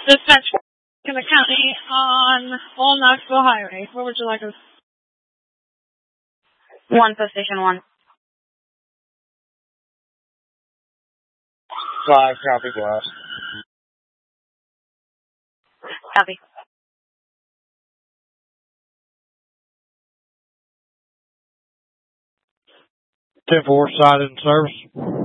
Dispatch in the county on Old Knoxville Highway. Where would you like us? 1, post station 1. 5, copy blast. Copy. Ten-4, side in service.